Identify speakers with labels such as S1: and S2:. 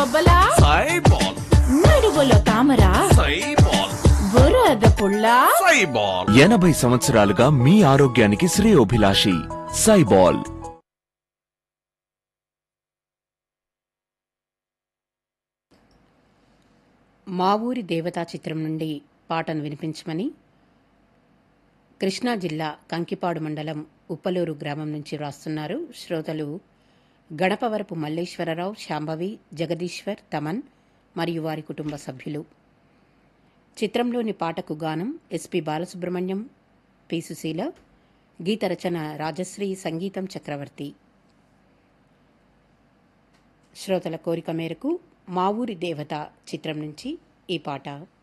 S1: బొబ్బలా
S2: సైబాల్
S1: నడుగులో తామరా
S2: సైబాల్
S1: బురద పుల్లా
S2: సైబాల్
S3: 80 సంవత్సరాలుగా మీ ఆరోగ్యానికి శ్రేయోభిలాషి సైబాల్.
S4: మా ఊరి దేవతా చిత్రం నుండి పాటను వినిపించమని కృష్ణా జిల్లా కంకిపాడు మండలం ఉప్పలూరు గ్రామం నుంచి వ్రాస్తున్నారు శ్రోతలు గణపవరపు మల్లేశ్వరరావు, శాంభవి, జగదీశ్వర్, తమన్ మరియు వారి కుటుంబ సభ్యులు. చిత్రంలోని పాటకు గానం ఎస్పి బాలసుబ్రహ్మణ్యం, పి సుశీల, గీత రచన రాజశ్రీ, సంగీతం చక్రవర్తి. శ్రోతల కోరిక మేరకు మా ఊరి దేవత చిత్రం నుంచి ఈ పాట.